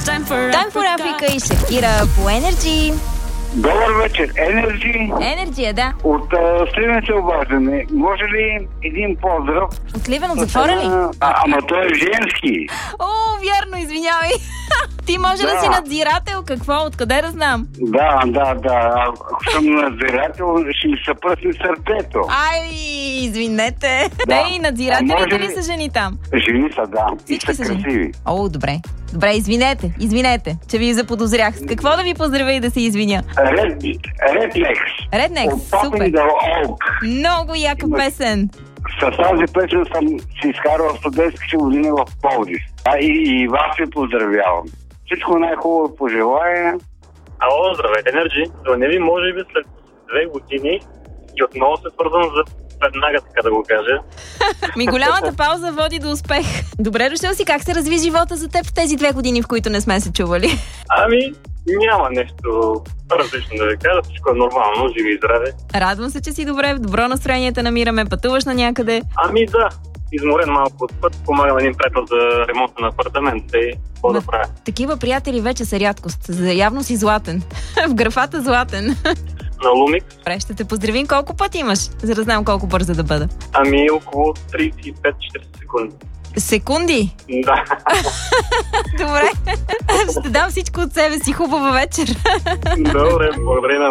Time for Africa и Шакира по Energy. Добър вечер. Energy, да. От Сливен се обаждаме. Може ли един поздрав? От Сливен, от затвора ли? Ама той е женски. О, вярно, извинявай. Ти може да си надзирател, какво? Откъде да знам? Да. Ако съм надзирател, ще ми се пръсне сърцето. Ай, извинете. Да. И надзирателите ли ли са жени там? Жени са, да. Всички И са са жени. красиви. О, добре. Добре, извинете, че ви заподозрях. С какво да ви поздравя и да се извиня? Rednex. От Супер. Папиндъл Олк. Много яка песен. С тази песен съм си изкарал студентските години в Пловдив. И вас ви поздравявам. Всичко най-хубаво пожелая. Ало, здравейте, Energy. Звъня ви, може би след 2 години и отново се свързвам за веднага, така да го кажа. Голямата пауза води до успех. Добре дошъл си. Как се разви живота за теб в тези 2 години, в които не сме се чували? Няма нещо различно да ви кажа. Всичко е нормално, живи и здраве. Радвам се, че си добре, в добро настроение те намираме. Пътуваш на някъде? Да. Изморен малко от път, помагам един приятел за ремонта на апартамента и какво да правя. Такива приятели вече са рядкост. Явно си златен. В графата златен. На Лумик. Добре, ще те поздравим. Колко път имаш, за да знам колко бърза да бъда? Около 35-40 секунди. Секунди? Да. Добре. Ще дам всичко от себе си. Хубава вечер. Добре, благодаря на